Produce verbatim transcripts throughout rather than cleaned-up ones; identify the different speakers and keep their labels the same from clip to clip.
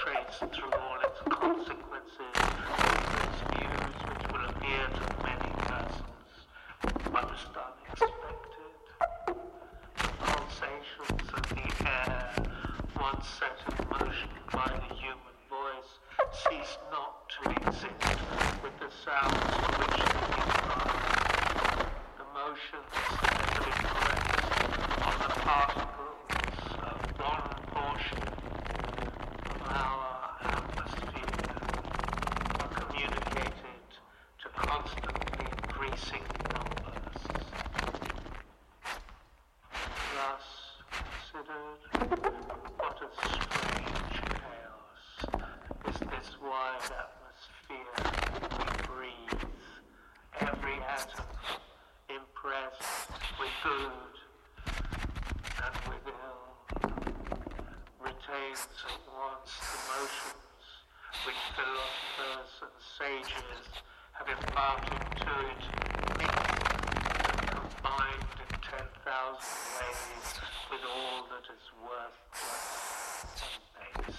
Speaker 1: penetrates through all its consequences, its views which will appear to many persons most unexpected. The pulsations of the air, once set in motion by the human voice, cease not to exist with the sounds to which they give rise. The motions that have been pressed on the particles of one portion of our atmosphere are communicated to constantly increasing numbers. Thus considered, what a strange chaos is this wide atmosphere we breathe, every atom impressed with good and with ill, retains at once the motions which philosophers and sages have imparted to it, mixed and combined in ten thousand ways with all that is worthless and base.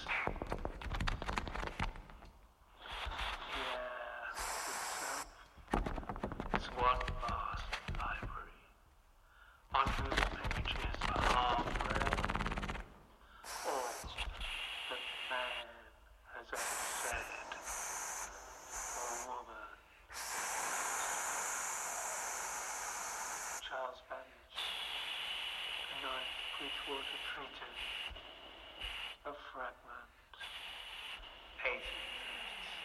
Speaker 1: The air itself is one vast library, on whose pages are forever all that man has ever said, or woman. Charles Babbage, The Ninth Bridgewater Treatise, a fragment.